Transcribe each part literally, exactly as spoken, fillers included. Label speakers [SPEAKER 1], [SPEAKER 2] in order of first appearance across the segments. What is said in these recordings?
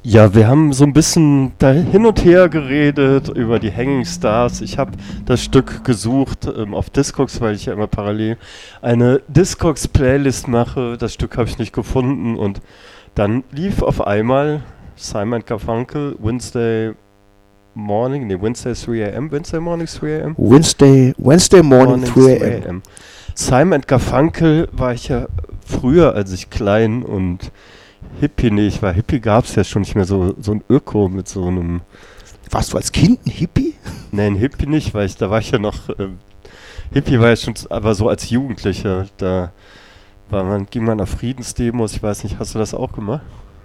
[SPEAKER 1] Ja, wir haben so ein bisschen da hin und her geredet über die Hanging Stars. Ich habe das Stück gesucht ähm, auf Discogs, weil ich ja immer parallel eine Discogs-Playlist mache. Das Stück habe ich nicht gefunden und dann lief auf einmal Simon Garfunkel, Wednesday Morning, nee, Wednesday three a.m., Wednesday Morning three a.m.
[SPEAKER 2] Wednesday, Wednesday Morning,
[SPEAKER 1] Morning
[SPEAKER 2] three a.m.
[SPEAKER 1] Simon Garfunkel war ich ja früher, als ich klein und Hippie, nee, ich war Hippie, gab es ja schon nicht mehr, so, so ein Öko mit so einem...
[SPEAKER 2] Warst du als Kind ein Hippie?
[SPEAKER 1] Nein, Hippie nicht, weil ich, da war ich ja noch... Ähm, Hippie war ja schon, aber so als Jugendlicher, da war man, ging man auf Friedensdemos, ich weiß nicht, hast du das auch gemacht?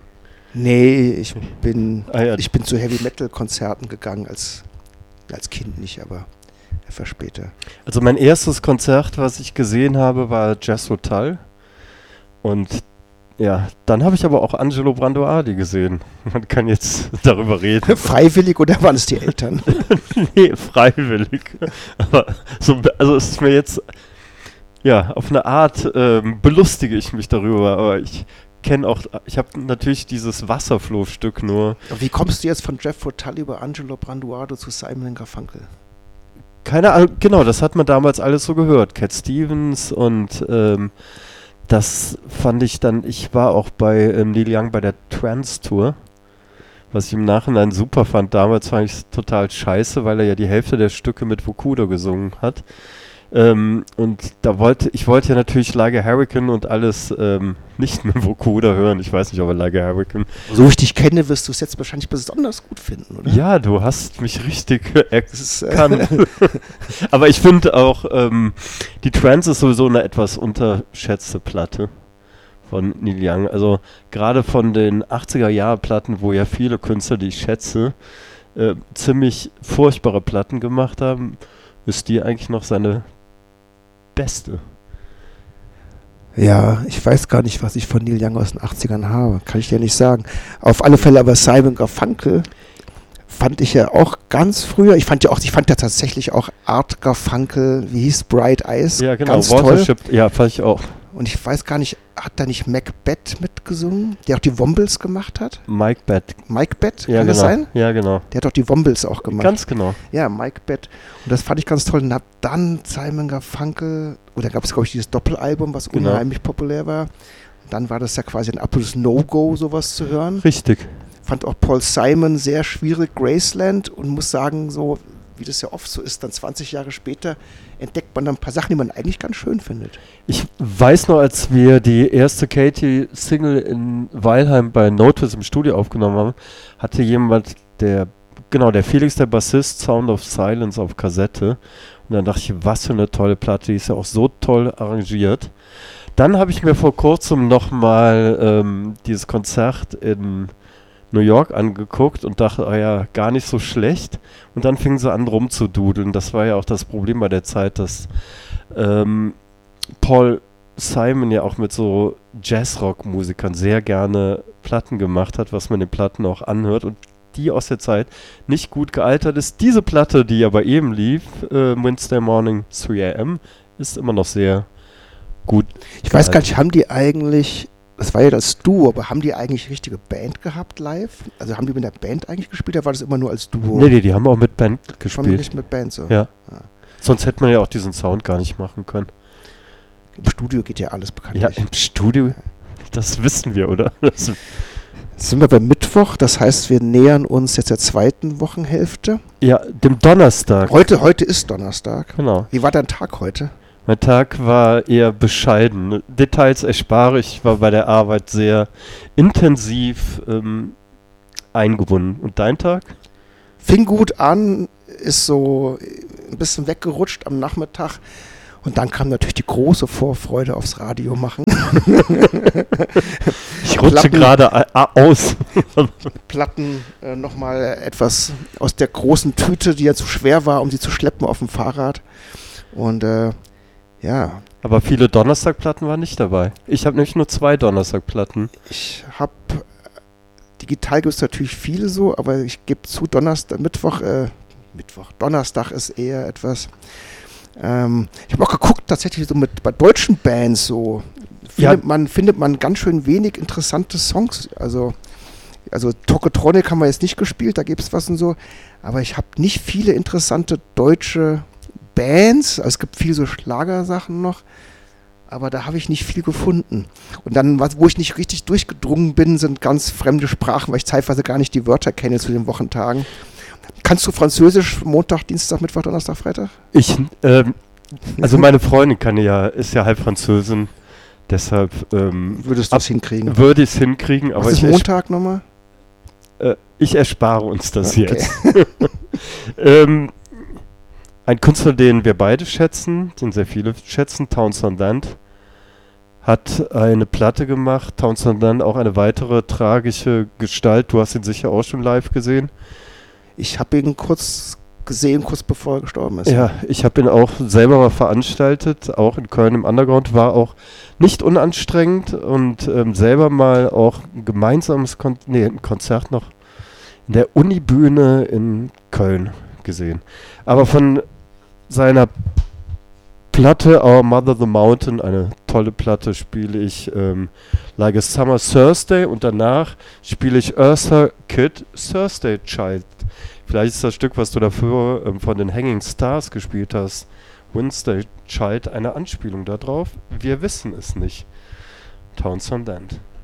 [SPEAKER 2] Nee, ich bin,
[SPEAKER 1] ah, ja.
[SPEAKER 2] ich bin zu Heavy-Metal-Konzerten gegangen, als, als Kind nicht, aber etwas später.
[SPEAKER 1] Also mein erstes Konzert, was ich gesehen habe, war Jazz Total und ja, dann habe ich aber auch Angelo Branduardi gesehen. Man kann jetzt darüber reden.
[SPEAKER 2] Freiwillig oder waren es die Eltern?
[SPEAKER 1] Nee, freiwillig. Aber so, also es ist mir jetzt, ja, auf eine Art ähm, belustige ich mich darüber, aber ich kenne auch, ich habe natürlich dieses Wasserfloh-Stück nur.
[SPEAKER 2] Wie kommst du jetzt von Jeff Tull über Angelo Branduardi zu Simon Garfunkel?
[SPEAKER 1] Keine Ahnung, genau, das hat man damals alles so gehört. Cat Stevens und ähm, das fand ich dann, ich war auch bei ähm, Neil Young bei der Trance-Tour, was ich im Nachhinein super fand. Damals fand ich es total scheiße, weil er ja die Hälfte der Stücke mit Vokudo gesungen hat. Ähm, und da wollte, ich wollte ja natürlich Like a Hurricane und alles ähm, nicht mit Vokudo hören. Ich weiß nicht, ob er Like a Hurricane...
[SPEAKER 2] So ich dich kenne, wirst du es jetzt wahrscheinlich besonders gut finden, oder?
[SPEAKER 1] Ja, du hast mich richtig erkannt. Aber ich finde auch, ähm, die Trance ist sowieso eine etwas unterschätzte Platte von Neil Young. Also gerade von den achtziger-Jahre-Platten, wo ja viele Künstler, die ich schätze, äh, ziemlich furchtbare Platten gemacht haben, ist die eigentlich noch seine beste.
[SPEAKER 2] Ja, ich weiß gar nicht, was ich von Neil Young aus den achtzigern habe. Kann ich dir nicht sagen. Auf alle Fälle aber Simon Garfunkel fand ich ja auch ganz früher. Ich fand ja auch, ich fand ja tatsächlich auch Art Garfunkel, wie hieß Bright Eyes,
[SPEAKER 1] ja, genau,
[SPEAKER 2] ganz
[SPEAKER 1] Watership,
[SPEAKER 2] toll.
[SPEAKER 1] Ja, fand ich auch.
[SPEAKER 2] Und ich weiß gar nicht, hat da nicht Macbeth mitgesungen, der auch die Wombles gemacht hat?
[SPEAKER 1] Mike Bett.
[SPEAKER 2] Mike Bett,
[SPEAKER 1] ja,
[SPEAKER 2] kann
[SPEAKER 1] genau.
[SPEAKER 2] das sein?
[SPEAKER 1] Ja, genau.
[SPEAKER 2] Der hat auch die Wombles auch gemacht.
[SPEAKER 1] Ganz genau.
[SPEAKER 2] Ja, Mike Bett. Und das fand ich ganz toll. Und ab dann Simon Garfunkel, oder gab es, glaube ich, dieses Doppelalbum, was
[SPEAKER 1] genau.
[SPEAKER 2] unheimlich populär war. Und dann war das ja quasi ein absolutes No-Go, sowas zu hören.
[SPEAKER 1] Richtig.
[SPEAKER 2] Fand auch Paul Simon sehr schwierig, Graceland, und muss sagen, so wie das ja oft so ist, dann zwanzig Jahre später entdeckt man dann ein paar Sachen, die man eigentlich ganz schön findet.
[SPEAKER 1] Ich weiß noch, als wir die erste Katie-Single in Weilheim bei Notice im Studio aufgenommen haben, hatte jemand, der, genau, der Felix, der Bassist, Sound of Silence auf Kassette. Und dann dachte ich, was für eine tolle Platte, die ist ja auch so toll arrangiert. Dann habe ich mir vor kurzem nochmal ähm, dieses Konzert in New York angeguckt und dachte, ah ja, gar nicht so schlecht. Und dann fingen sie an rumzududeln. Das war ja auch das Problem bei der Zeit, dass ähm, Paul Simon ja auch mit so Jazzrock-Musikern sehr gerne Platten gemacht hat, was man den Platten auch anhört und die aus der Zeit nicht gut gealtert ist. Diese Platte, die aber eben lief, äh, Wednesday Morning three a.m., ist immer noch sehr gut.
[SPEAKER 2] Ich weiß gar nicht, haben die eigentlich... Das war ja das Duo, aber haben die eigentlich richtige Band gehabt live? Also haben die mit der Band eigentlich gespielt, oder war das immer nur als Duo?
[SPEAKER 1] Nee, nee, die haben auch mit Band gespielt.
[SPEAKER 2] Schon nicht mit Band, so.
[SPEAKER 1] Ja. ja. Sonst hätte man ja auch diesen Sound gar nicht machen können.
[SPEAKER 2] Im Studio geht ja alles bekanntlich.
[SPEAKER 1] Ja, im Studio, das wissen wir, oder? Das
[SPEAKER 2] Jetzt sind wir beim Mittwoch, das heißt, wir nähern uns jetzt der zweiten Wochenhälfte.
[SPEAKER 1] Ja, dem Donnerstag.
[SPEAKER 2] Heute, heute ist Donnerstag.
[SPEAKER 1] Genau.
[SPEAKER 2] Wie war dein Tag heute?
[SPEAKER 1] Mein Tag war eher bescheiden. Details erspare ich, war bei der Arbeit sehr intensiv ähm, eingebunden. Und dein Tag?
[SPEAKER 2] Fing gut an, ist so ein bisschen weggerutscht am Nachmittag. Und dann kam natürlich die große Vorfreude aufs Radio machen.
[SPEAKER 1] Ich rutsche gerade aus.
[SPEAKER 2] Platten äh, nochmal etwas aus der großen Tüte, die ja zu schwer war, um sie zu schleppen auf dem Fahrrad. Und äh, ja.
[SPEAKER 1] Aber viele Donnerstagplatten waren nicht dabei. Ich habe nämlich nur zwei Donnerstagplatten.
[SPEAKER 2] Ich habe, digital gibt es natürlich viele so, aber ich gebe zu, Donnerstag, Mittwoch, äh, Mittwoch, Donnerstag ist eher etwas. Ähm, ich habe auch geguckt, tatsächlich so mit bei deutschen Bands so, findet, ja. man, findet man ganz schön wenig interessante Songs. Also Also Tokotronic haben wir jetzt nicht gespielt, da gibt es was und so. Aber ich habe nicht viele interessante deutsche Bands. Also es gibt viele so Schlagersachen noch. Aber da habe ich nicht viel gefunden. Und dann, was, wo ich nicht richtig durchgedrungen bin, sind ganz fremde Sprachen, weil ich zeitweise gar nicht die Wörter kenne zu den Wochentagen. Kannst du Französisch Montag, Dienstag, Mittwoch, Donnerstag, Freitag?
[SPEAKER 1] Ich, ähm, also meine Freundin kann ja, ist ja halb Französin, deshalb ähm,
[SPEAKER 2] würdest du es hinkriegen?
[SPEAKER 1] Würde ich es hinkriegen, aber
[SPEAKER 2] was ist
[SPEAKER 1] ich
[SPEAKER 2] Montag nochmal?
[SPEAKER 1] Äh, ich erspare uns das
[SPEAKER 2] okay.
[SPEAKER 1] jetzt. ähm, ein Künstler, den wir beide schätzen, den sehr viele schätzen, Townsend Land, hat eine Platte gemacht. Townsend Land, auch eine weitere tragische Gestalt. Du hast ihn sicher auch schon live gesehen.
[SPEAKER 2] Ich habe ihn kurz gesehen, kurz bevor er gestorben ist.
[SPEAKER 1] Ja, ich habe ihn auch selber mal veranstaltet, auch in Köln im Underground, war auch nicht unanstrengend und ähm, selber mal auch ein gemeinsames Kon- nee, ein Konzert noch in der Unibühne in Köln gesehen. Aber von seiner Platte Our Mother the Mountain, eine tolle Platte, spiele ich ähm, Like a Summer Thursday und danach spiele ich Eartha Kitt Thursday Child. Vielleicht ist das Stück, was du dafür ähm, von den Hanging Stars gespielt hast, Wednesday Child, eine Anspielung darauf. Wir wissen es nicht. Townsend Land.